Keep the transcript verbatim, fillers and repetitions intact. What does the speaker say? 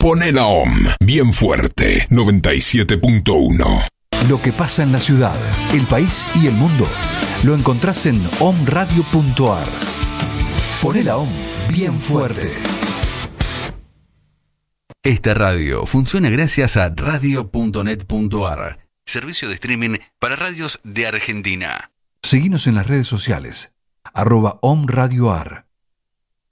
Poné la O M bien fuerte, noventa y siete punto uno. Lo que pasa en la ciudad, el país y el mundo lo encontrás en omradio punto ar. Poné la O M bien fuerte. Esta radio funciona gracias a radio punto net punto ar, servicio de streaming para radios de Argentina. Seguinos en las redes sociales, arroba omradioar.